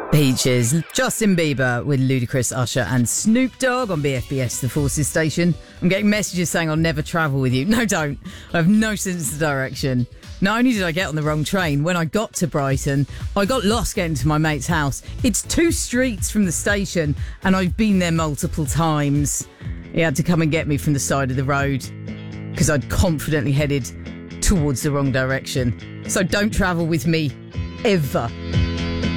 Peaches, Justin Bieber with Ludacris, Usher and Snoop Dogg on BFBS, the Forces station. I'm getting messages saying I'll never travel with you. No, don't. I have no sense of direction. Not only did I get on the wrong train, when I got to Brighton, I got lost getting to my mate's house. It's 2 streets from the station and I've been there multiple times. He had to come and get me from the side of the road because I'd confidently headed towards the wrong direction. So don't travel with me, ever.